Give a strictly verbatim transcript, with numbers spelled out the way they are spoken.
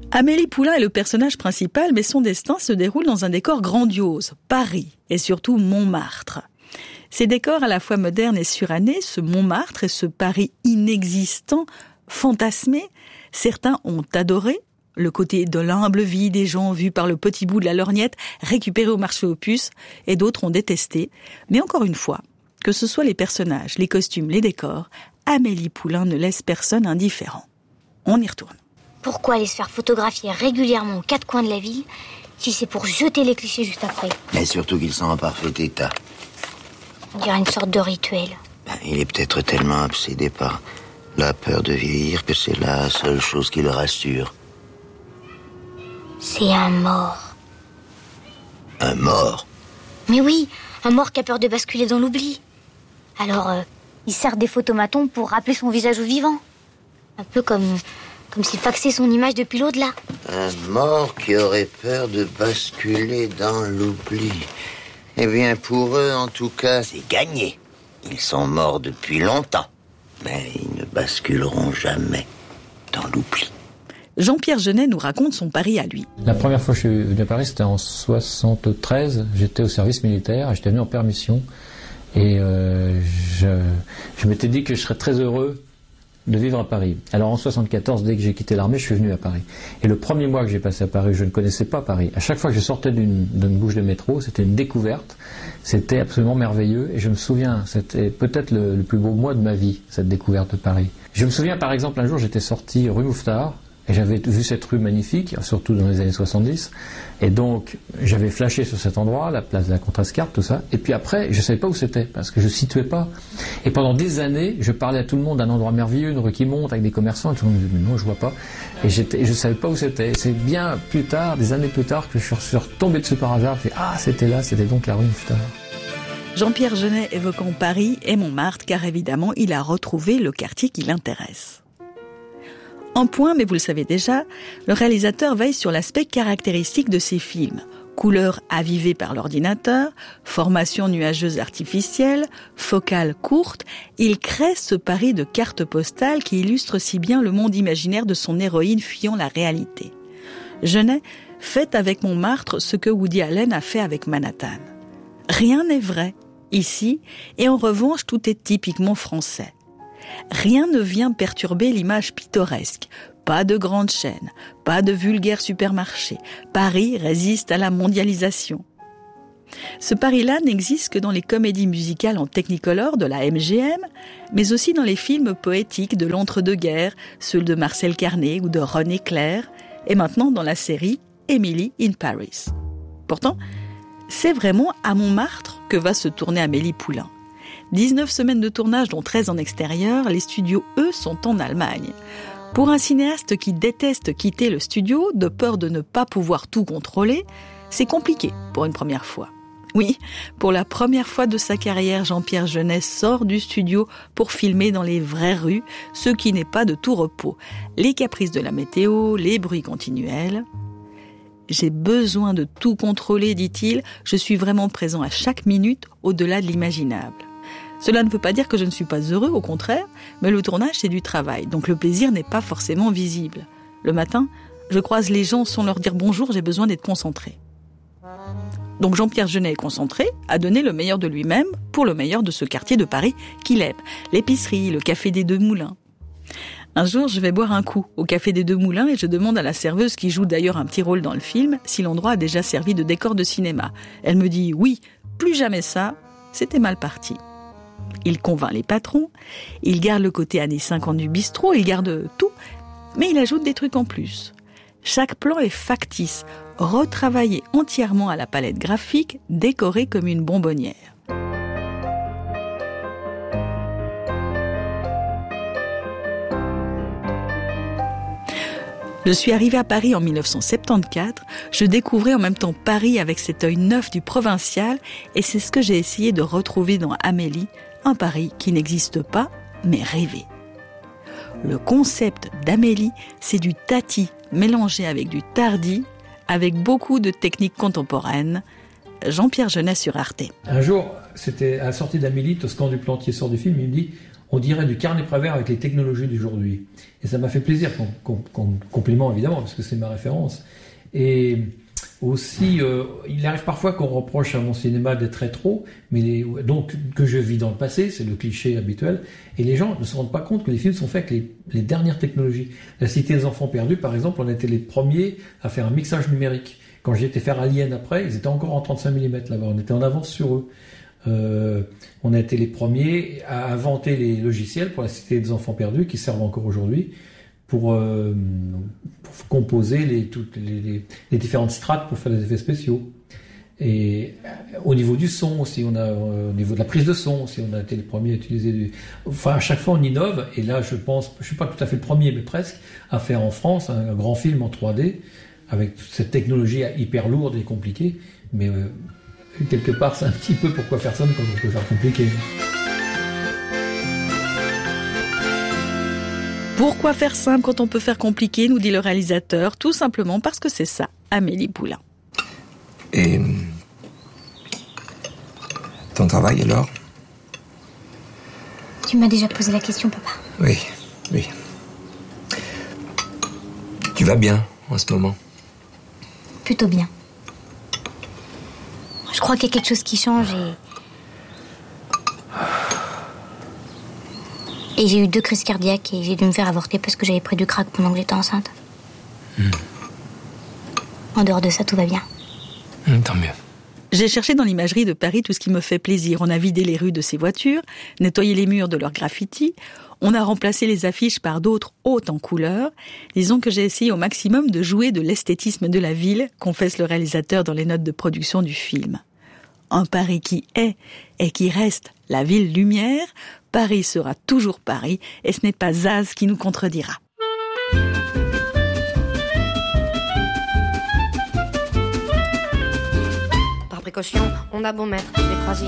Amélie Poulain est le personnage principal, mais son destin se déroule dans un décor grandiose, Paris, et surtout Montmartre. Ces décors à la fois modernes et surannés, ce Montmartre et ce Paris inexistant, fantasmé, certains ont adoré le côté de l'humble vie des gens vus par le petit bout de la lorgnette récupérés au marché aux puces, et d'autres ont détesté. Mais encore une fois, que ce soit les personnages, les costumes, les décors, Amélie Poulain ne laisse personne indifférent. On y retourne. Pourquoi aller se faire photographier régulièrement aux quatre coins de la ville si c'est pour jeter les clichés juste après? Et surtout qu'ils sont en parfait état. On dirait une sorte de rituel. Ben, il est peut-être tellement obsédé par la peur de vieillir que c'est la seule chose qui le rassure. C'est un mort. Un mort? Mais oui, un mort qui a peur de basculer dans l'oubli. Alors, euh, il sert des photomatons pour rappeler son visage au vivant. Un peu comme... Comme s'il faxait son image depuis l'au-delà. Un mort qui aurait peur de basculer dans l'oubli. Eh bien, pour eux, en tout cas, c'est gagné. Ils sont morts depuis longtemps. Mais ils ne basculeront jamais dans l'oubli. Jean-Pierre Jeunet nous raconte son Paris à lui. La première fois que je suis venu à Paris, c'était en soixante-treize. J'étais au service militaire, j'étais venu en permission. Et euh, je, je m'étais dit que je serais très heureux de vivre à Paris. Alors en soixante-quatorze, dès que j'ai quitté l'armée, je suis venu à Paris. Et le premier mois que j'ai passé à Paris, je ne connaissais pas Paris. À chaque fois que je sortais d'une, d'une bouche de métro, c'était une découverte. C'était absolument merveilleux. Et je me souviens, c'était peut-être le, le plus beau mois de ma vie, cette découverte de Paris. Je me souviens par exemple, un jour, j'étais sorti rue Mouffetard. Et j'avais vu cette rue magnifique, surtout dans les années soixante-dix. Et donc, j'avais flashé sur cet endroit, la place de la Contrescarpe, tout ça. Et puis après, je ne savais pas où c'était, parce que je ne situais pas. Et pendant des années, je parlais à tout le monde d'un endroit merveilleux, une rue qui monte, avec des commerçants. Et tout le monde me disait, mais non, je ne vois pas. Et, j'étais, et je ne savais pas où c'était. C'est bien plus tard, des années plus tard, que je suis retombé dessus par hasard. Je me ah, c'était là, c'était donc la rue Mouffetard. Jean-Pierre Jeunet évoquant Paris et Montmartre, car évidemment, il a retrouvé le quartier qui l'intéresse. En point, mais vous le savez déjà, le réalisateur veille sur l'aspect caractéristique de ses films. Couleurs avivées par l'ordinateur, formation nuageuse artificielle, focale courte, il crée ce Paris de cartes postales qui illustre si bien le monde imaginaire de son héroïne fuyant la réalité. Jeunet fait avec Montmartre ce que Woody Allen a fait avec Manhattan. Rien n'est vrai, ici, et en revanche tout est typiquement français. Rien ne vient perturber l'image pittoresque. Pas de grandes chaînes, pas de vulgaires supermarchés. Paris résiste à la mondialisation. Ce Paris-là n'existe que dans les comédies musicales en technicolor de la M G M, mais aussi dans les films poétiques de l'entre-deux-guerres, ceux de Marcel Carné ou de René Clair, et maintenant dans la série Emily in Paris. Pourtant, c'est vraiment à Montmartre que va se tourner Amélie Poulain. dix-neuf semaines de tournage, dont treize en extérieur, les studios, eux, sont en Allemagne. Pour un cinéaste qui déteste quitter le studio, de peur de ne pas pouvoir tout contrôler, c'est compliqué pour une première fois. Oui, pour la première fois de sa carrière, Jean-Pierre Jeunet sort du studio pour filmer dans les vraies rues, ce qui n'est pas de tout repos. Les caprices de la météo, les bruits continuels. J'ai besoin de tout contrôler, dit-il. Je suis vraiment présent à chaque minute, au-delà de l'imaginable. Cela ne veut pas dire que je ne suis pas heureux, au contraire, mais le tournage, c'est du travail, donc le plaisir n'est pas forcément visible. Le matin, je croise les gens sans leur dire bonjour, j'ai besoin d'être concentré. Donc Jean-Pierre Jeunet est concentré, a donné le meilleur de lui-même pour le meilleur de ce quartier de Paris qu'il aime, l'épicerie, le café des Deux Moulins. Un jour, je vais boire un coup au café des Deux Moulins et je demande à la serveuse, qui joue d'ailleurs un petit rôle dans le film, si l'endroit a déjà servi de décor de cinéma. Elle me dit oui, plus jamais ça, c'était mal parti. Il convainc les patrons, il garde le côté années cinquante du bistrot, il garde tout, mais il ajoute des trucs en plus. Chaque plan est factice, retravaillé entièrement à la palette graphique, décoré comme une bonbonnière. Je suis arrivée à Paris en dix-neuf cent soixante-quatorze, je découvrais en même temps Paris avec cet œil neuf du provincial, et c'est ce que j'ai essayé de retrouver dans Amélie, un Paris qui n'existe pas, mais rêvé. Le concept d'Amélie, c'est du Tati mélangé avec du Tardi, avec beaucoup de techniques contemporaines. Jean-Pierre Jeunet sur Arte. Un jour, c'était à la sortie d'Amélie, Toscan du Plantier sort du film, il me dit on dirait du Carnet Prévert avec les technologies d'aujourd'hui. Et ça m'a fait plaisir, qu'on, qu'on, qu'on, compliment évidemment, parce que c'est ma référence. Et aussi, euh, il arrive parfois qu'on reproche à mon cinéma d'être rétro, mais les, donc que je vis dans le passé, c'est le cliché habituel, et les gens ne se rendent pas compte que les films sont faits avec les, les dernières technologies. La Cité des Enfants Perdus, par exemple, on a été les premiers à faire un mixage numérique. Quand j'ai été faire Alien après, ils étaient encore en trente-cinq millimètres là-bas, on était en avance sur eux. Euh, on a été les premiers à inventer les logiciels pour la Cité des Enfants Perdus, qui servent encore aujourd'hui, pour, euh, pour composer les, toutes les, les, les différentes strates pour faire des effets spéciaux. Et au niveau du son aussi, on a, au niveau de la prise de son aussi, on a été les premiers à utiliser du... Enfin, à chaque fois on innove, et là je pense, je suis pas tout à fait le premier, mais presque, à faire en France un, un grand film en trois D, avec toute cette technologie hyper lourde et compliquée, mais euh, quelque part c'est un petit peu pourquoi faire ça quand on peut faire compliqué. Pourquoi faire simple quand on peut faire compliqué, nous dit le réalisateur, tout simplement parce que c'est ça, Amélie Poulain. Et ton travail alors ? Tu m'as déjà posé la question, papa. Oui, oui. Tu vas bien en ce moment ? Plutôt bien. Je crois qu'il y a quelque chose qui change et... Et j'ai eu deux crises cardiaques et j'ai dû me faire avorter parce que j'avais pris du crack pendant que j'étais enceinte. Mmh. En dehors de ça, tout va bien. Mmh, tant mieux. J'ai cherché dans l'imagerie de Paris tout ce qui me fait plaisir. On a vidé les rues de ses voitures, nettoyé les murs de leurs graffitis, on a remplacé les affiches par d'autres hautes en couleurs. Disons que j'ai essayé au maximum de jouer de l'esthétisme de la ville, confesse le réalisateur dans les notes de production du film. Un Paris qui est et qui reste la ville lumière, Paris sera toujours Paris, et ce n'est pas Zaz qui nous contredira. Par précaution, on a beau mettre des croisillons